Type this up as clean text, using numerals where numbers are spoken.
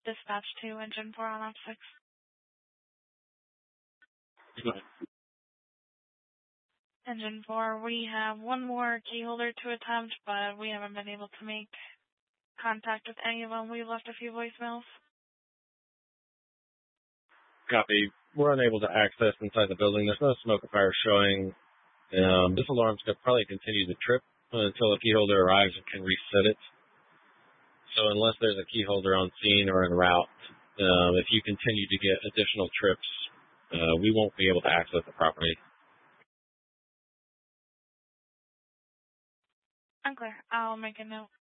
dispatch to Engine 4 on Op 6. Engine 4, we have one more key holder to attempt, but we haven't been able to make contact with any of them. We've left a few voicemails. Copy. We're unable to access inside the building. There's no smoke or fire showing. This alarm's going to probably continue the trip until a key holder arrives and can reset it. So unless there's a key holder on scene or en route, if you continue to get additional trips, we won't be able to access the property. Unclear. I'll make a note.